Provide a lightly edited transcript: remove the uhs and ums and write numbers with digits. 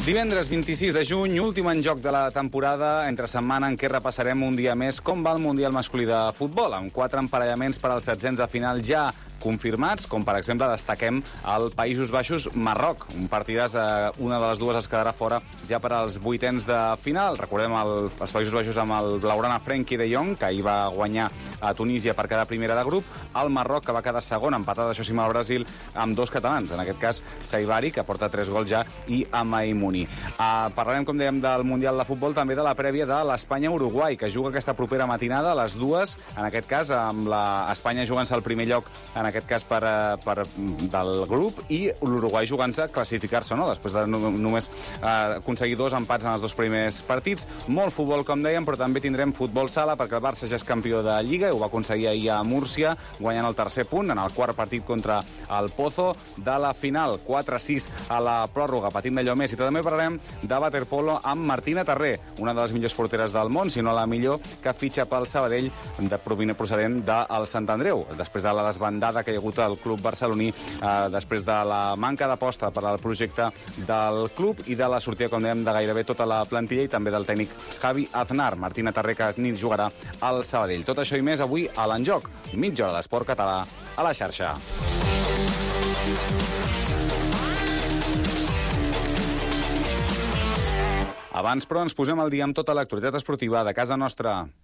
Divendres 26 de juny, últim en joc de la temporada, entre setmana en què repassarem un dia més com va el Mundial masculí de futbol, amb 4 emparellaments per als setzents de final ja confirmats, com per exemple destaquem el Països Baixos-Marroc, un partidàs, una de les dues es quedarà fora ja per als vuitens de final. Recordem els Països Baixos amb el blaugrana Frenkie de Jong, que ahir va guanyar a Tunísia per quedar primera de grup, el Marroc, que va quedar segon, empatat, això sí, amb el Brasil, amb 2 catalans, en aquest cas Saibari, que porta 3 gols ja, i Amaimuni. Parlarem, com dèiem, del Mundial de Futbol, també de la prèvia de l'Espanya-Uruguai, que juga aquesta propera matinada a les 2, en aquest cas amb l'Espanya jugant-se al primer lloc, en aquest cas del grup, i l'Uruguai jugant-se a classificar-se, no? Després de només aconseguir 2 empats en els 2 primers partits. Molt futbol, com dèiem, però també tindrem futbol sala, perquè el Barça ja és campió de Lliga, i ho va aconseguir ahir a Múrcia, guanyant el tercer punt en el quart partit contra el Pozo de la final, 4-6 a la pròrroga, patint d'allò més. I també parlarem de waterpolo amb Martina Tarré, una de les millors porteres del món, si no la millor, que fitxa pel Sabadell, procedent del Sant Andreu, després de la desbandada que hi ha hagut al club barceloní, després de la manca d'aposta per al projecte del club i de la sortida, com dèiem, de gairebé tota la plantilla i també del tècnic Javi Aznar. Martina Tarré, que nit jugarà al Sabadell. Tot això i més avui a l'Enjoc, mitja hora d'esport català a la xarxa. Abans, però, ens posem al dia amb tota l'actualitat esportiva de casa nostra.